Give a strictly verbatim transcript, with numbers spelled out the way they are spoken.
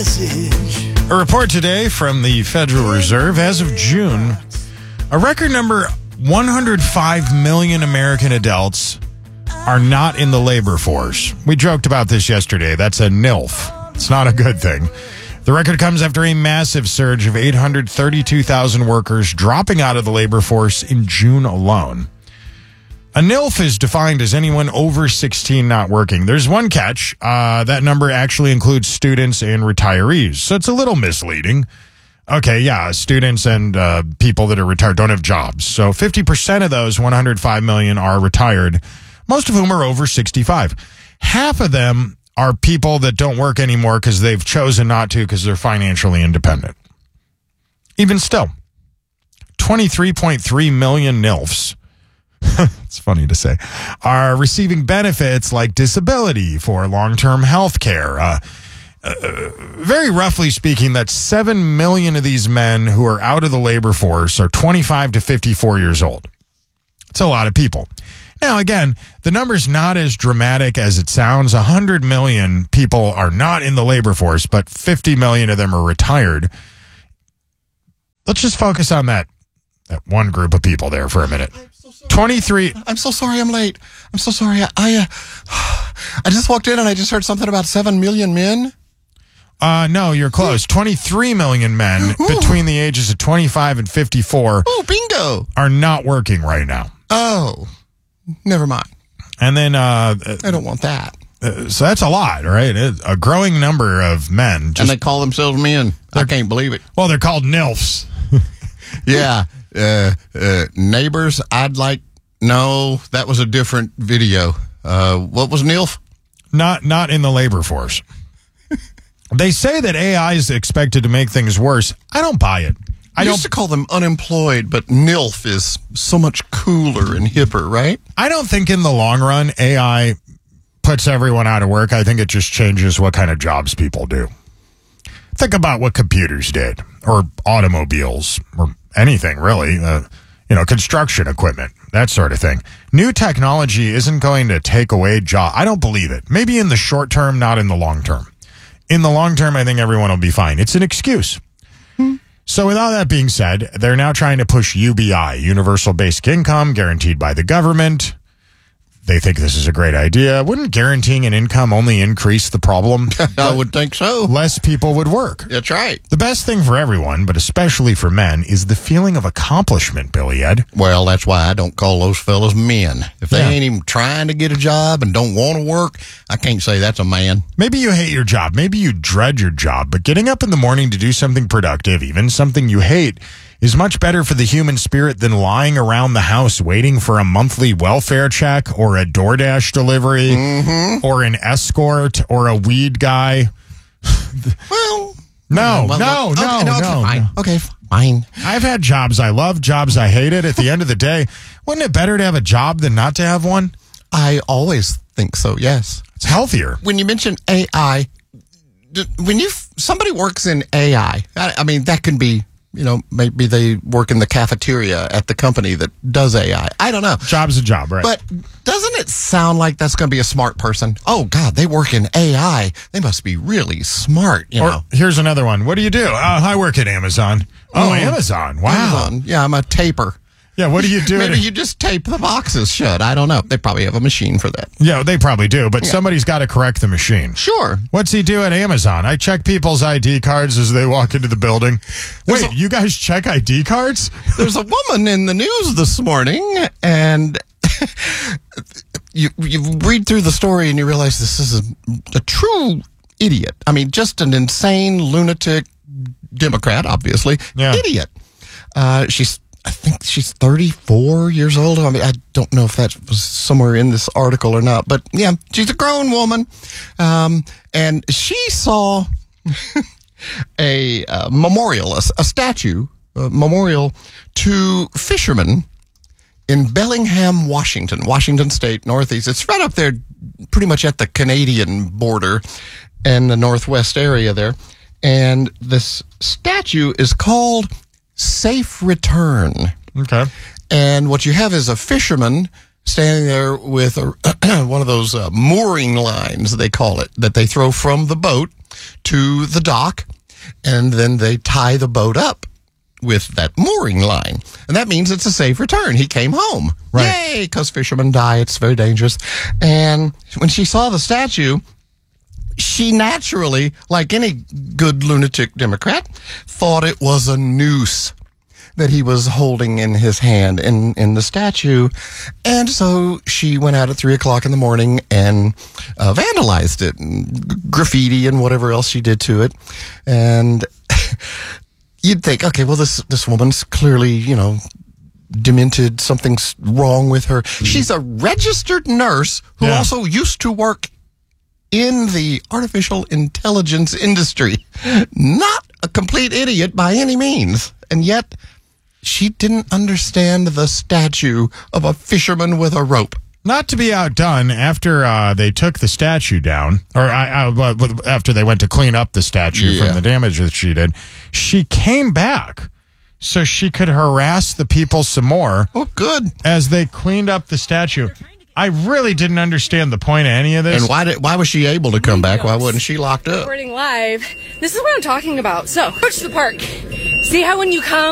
message. A report today from the Federal Reserve. As of June, a record number one hundred five million American adults are not in the labor force. We joked about this yesterday. That's a NILF. It's not a good thing. The record comes after a massive surge of eight hundred thirty-two thousand workers dropping out of the labor force in June alone. A NILF is defined as anyone over sixteen not working. There's one catch. Uh, that number actually includes students and retirees, so it's a little misleading. Okay, yeah, students and uh, people that are retired don't have jobs. So fifty percent of those one hundred five million are retired, most of whom are over sixty-five. Half of them are people that don't work anymore because they've chosen not to because they're financially independent. Even still, twenty-three point three million NILFs, it's funny to say, are receiving benefits like disability for long-term health care. Uh, uh, very roughly speaking, that's seven million of these men who are out of the labor force are twenty-five to fifty-four years old. It's a lot of people. Now, again, the number's not as dramatic as it sounds. one hundred million people are not in the labor force, but fifty million of them are retired. Let's just focus on that, that one group of people there for a minute. twenty-three I'm so sorry I'm late. I'm so sorry. I I, uh, I just walked in and I just heard something about seven million men. Uh, no, you're close. twenty-three million men Ooh. between the ages of twenty-five and fifty-four Oh, bingo. are not working right now. Oh, never mind. And then, uh, I don't want that. uh, so that's a lot, right? It- A growing number of men. Just, And they call themselves men. I can't believe it. well, they're called NILFs. Yeah. Uh, uh, neighbors, I'd like, no, that was a different video. Uh, what was NILF? Not not in the labor force. They say that A I is expected to make things worse. I don't buy it. I I don't. used to call them unemployed, but NILF is so much cooler and hipper, right? I don't think in the long run A I puts everyone out of work. I think it just changes what kind of jobs people do. Think about what computers did, or automobiles, or anything really. Uh, you know, construction equipment, that sort of thing. New technology isn't going to take away jobs. I don't believe it. Maybe in the short term, not in the long term. In the long term, I think everyone will be fine. It's an excuse. Hmm. So with all that being said, they're now trying to push U B I, Universal Basic Income, guaranteed by the government. They think this is a great idea. Wouldn't guaranteeing an income only increase the problem? I would think so. Less people would work. That's right. The best thing for everyone, but especially for men, is the feeling of accomplishment, Billy Ed. Well, that's why I don't call those fellas men. If they Yeah. ain't even trying to get a job and don't want to work, I can't say that's a man. Maybe you hate your job. Maybe you dread your job. But getting up in the morning to do something productive, even something you hate, is much better for the human spirit than lying around the house waiting for a monthly welfare check or a DoorDash delivery Mm-hmm. or an escort or a weed guy. Well, No, well, no, okay, no, okay, no, fine. no. Okay, fine. I've had jobs I love, jobs I hated. At the end of the day, wouldn't it better to have a job than not to have one? I always think so, yes. It's healthier. When you mention A I, d- when you somebody works in A I, I, I mean, that can be, you know, maybe they work in the cafeteria at the company that does A I. I don't know. Job's a job, right? But doesn't it sound like that's going to be a smart person? Oh, God, they work in A I. They must be really smart, you or know. here's another one. What do you do? Uh, I work at Amazon. Oh, Oh. Amazon. Wow. Amazon. Yeah, I'm a taper. Yeah, what do you do? Maybe to- you just tape the boxes shut. I don't know. They probably have a machine for that. yeah, they probably do, but somebody's got to correct the machine. Sure. What's he do at Amazon? I check people's I D cards as they walk into the building. There's Wait, a- you guys check I D cards? There's a woman in the news this morning, and you you read through the story and you realize this is a, a true idiot. I mean, just an insane lunatic Democrat, obviously. Yeah. Idiot. Uh, she's, I think she's thirty-four years old. I mean, I don't know if that was somewhere in this article or not, but yeah, she's a grown woman. Um, and she saw a uh, memorial, a, a statue, a memorial to fishermen in Bellingham, Washington, Washington State, Northeast. It's right up there, pretty much at the Canadian border and the Northwest area there. And this statue is called Safe Return. Okay. And what you have is a fisherman standing there with a, one of those uh, mooring lines, they call it, that they throw from the boat to the dock, and then they tie the boat up with that mooring line. And that means it's a safe return. He came home. Right. Yay, because fishermen die. It's very dangerous. And when she saw the statue, she naturally, like any good lunatic Democrat, thought it was a noose that he was holding in his hand in, in the statue. And so she went out at three o'clock in the morning and uh, vandalized it, and graffiti and whatever else she did to it. And you'd think, okay, well, this, this woman's clearly, you know, demented. Something's wrong with her. She's a registered nurse who Yeah. also used to work in the artificial intelligence industry. Not a complete idiot by any means. And yet, she didn't understand the statue of a fisherman with a rope. Not to be outdone, after uh, they took the statue down, or I, I, after they went to clean up the statue Yeah. from the damage that she did, she came back so she could harass the people some more Oh, good. as they cleaned up the statue. I really didn't understand the point of any of this. And why did why was she able to come back? Why wasn't she locked up? Recording live. This is what I'm talking about. So, approach the park. See how when you come